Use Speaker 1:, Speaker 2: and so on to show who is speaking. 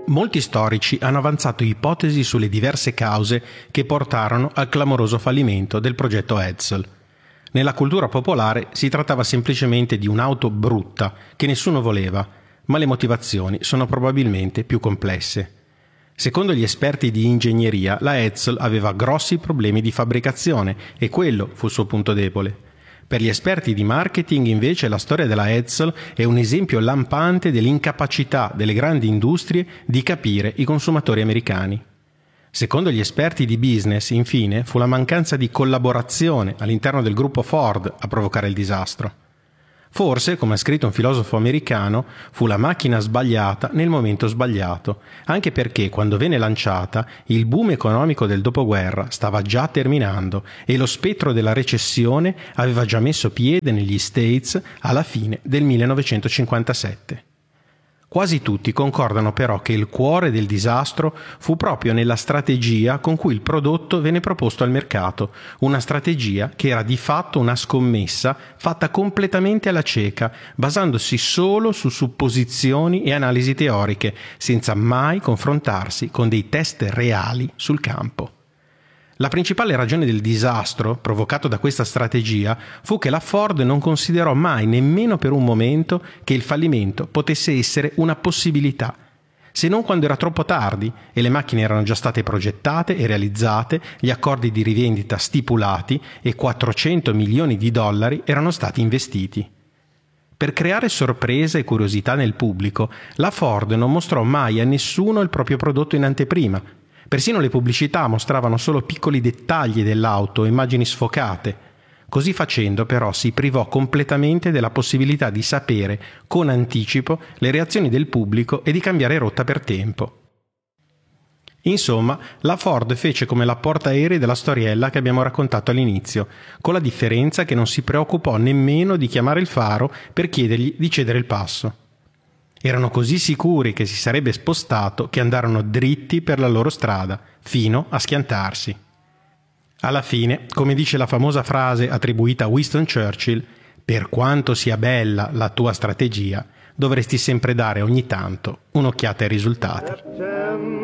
Speaker 1: Molti storici hanno avanzato ipotesi sulle diverse cause che portarono al clamoroso fallimento del progetto Edsel. Nella cultura popolare si trattava semplicemente di un'auto brutta che nessuno voleva, ma le motivazioni sono probabilmente più complesse. Secondo gli esperti di ingegneria, la Edsel aveva grossi problemi di fabbricazione e quello fu il suo punto debole. Per gli esperti di marketing, invece, la storia della Edsel è un esempio lampante dell'incapacità delle grandi industrie di capire i consumatori americani. Secondo gli esperti di business, infine, fu la mancanza di collaborazione all'interno del gruppo Ford a provocare il disastro. Forse, come ha scritto un filosofo americano, fu la macchina sbagliata nel momento sbagliato, anche perché quando venne lanciata il boom economico del dopoguerra stava già terminando e lo spettro della recessione aveva già messo piede negli States alla fine del 1957. Quasi tutti concordano però che il cuore del disastro fu proprio nella strategia con cui il prodotto venne proposto al mercato, una strategia che era di fatto una scommessa fatta completamente alla cieca, basandosi solo su supposizioni e analisi teoriche, senza mai confrontarsi con dei test reali sul campo. La principale ragione del disastro provocato da questa strategia fu che la Ford non considerò mai nemmeno per un momento che il fallimento potesse essere una possibilità, se non quando era troppo tardi e le macchine erano già state progettate e realizzate, gli accordi di rivendita stipulati e $400 milioni erano stati investiti. Per creare sorpresa e curiosità nel pubblico, la Ford non mostrò mai a nessuno il proprio prodotto in anteprima. Persino le pubblicità mostravano solo piccoli dettagli dell'auto, immagini sfocate. Così facendo, però, si privò completamente della possibilità di sapere con anticipo le reazioni del pubblico e di cambiare rotta per tempo. Insomma, la Ford fece come la portaerei della storiella che abbiamo raccontato all'inizio, con la differenza che non si preoccupò nemmeno di chiamare il faro per chiedergli di cedere il passo. Erano così sicuri che si sarebbe spostato che andarono dritti per la loro strada, fino a schiantarsi. Alla fine, come dice la famosa frase attribuita a Winston Churchill, per quanto sia bella la tua strategia, dovresti sempre dare ogni tanto un'occhiata ai risultati.